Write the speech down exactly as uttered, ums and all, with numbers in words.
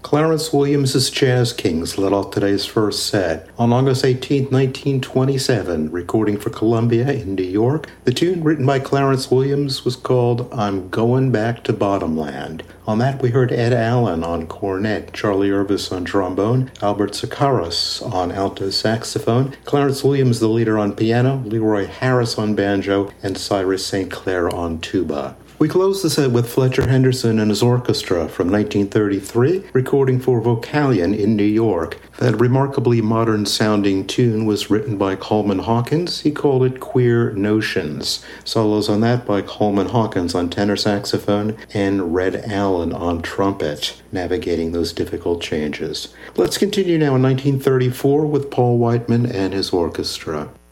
Clarence Williams' Jazz Kings led off today's first set. On August eighteenth, nineteen twenty-seven, recording for Columbia in New York, the tune written by Clarence Williams was called I'm Going Back to Bottomland. On that, we heard Ed Allen on cornet, Charlie Urbis on trombone, Albert Sakaras on alto saxophone, Clarence Williams the leader on piano, Leroy Harris on banjo, and Cyrus Saint Clair on tuba. We close the set with Fletcher Henderson and his orchestra from nineteen thirty-three, recording for Vocalion in New York. That remarkably modern-sounding tune was written by Coleman Hawkins. He called it Queer Notions. Solos on that by Coleman Hawkins on tenor saxophone and Red Allen on trumpet, navigating those difficult changes. Let's continue now in nineteen thirty-four with Paul Whiteman and his orchestra.